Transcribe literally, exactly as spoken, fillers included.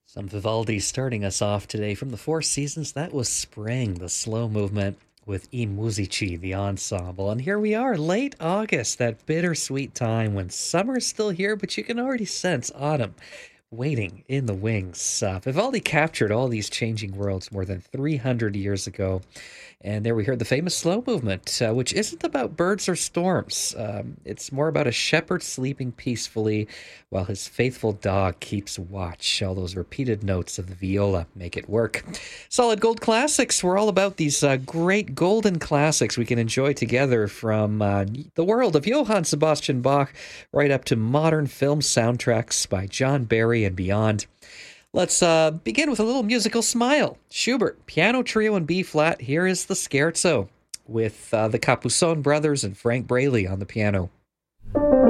Some Vivaldi starting us off today from the Four Seasons. That was Spring, the slow movement with I Musici, the ensemble. And here we are, late August, that bittersweet time when summer's still here, but you can already sense autumn waiting in the wings. Uh, Vivaldi captured all these changing worlds more than three hundred years ago. And there we heard the famous slow movement, uh, which isn't about birds or storms. Um, it's more about a shepherd sleeping peacefully while his faithful dog keeps watch. All those repeated notes of the viola make it work. Solid Gold Classics. We're all about these uh, great golden classics we can enjoy together, from uh, the world of Johann Sebastian Bach right up to modern film soundtracks by John Barry and beyond. Let's uh, begin with a little musical smile. Schubert, piano trio in B-flat. Here is the Scherzo with uh, the Capuzon brothers and Frank Braley on the piano.